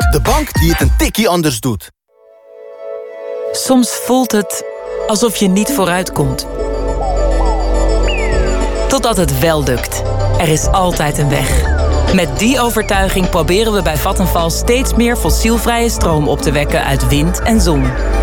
De bank die het een tikkie anders doet. Soms voelt het alsof je niet vooruitkomt. Totdat het wel lukt. Er is altijd een weg. Met die overtuiging proberen we bij Vattenfall steeds meer fossielvrije stroom op te wekken uit wind en zon.